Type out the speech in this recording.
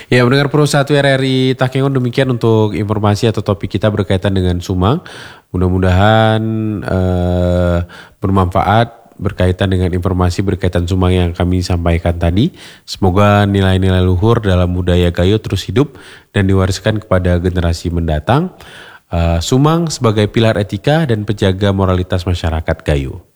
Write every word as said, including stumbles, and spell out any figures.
Ya, mendengar Pro satu R R I Takengon, demikian untuk informasi atau topik kita berkaitan dengan Sumang. Mudah-mudahan eh, bermanfaat berkaitan dengan informasi berkaitan Sumang yang kami sampaikan tadi. Semoga nilai-nilai luhur dalam budaya Gayo terus hidup dan diwariskan kepada generasi mendatang. Uh, Sumang sebagai pilar etika dan penjaga moralitas masyarakat Gayo.